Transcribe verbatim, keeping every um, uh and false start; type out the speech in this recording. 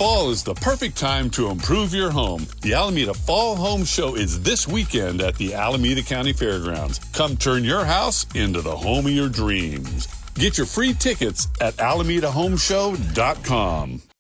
Fall is the perfect time to improve your home. The Alameda Fall Home Show is this weekend at the Alameda County Fairgrounds. Come turn your house into the home of your dreams. Get your free tickets at alameda home show dot com.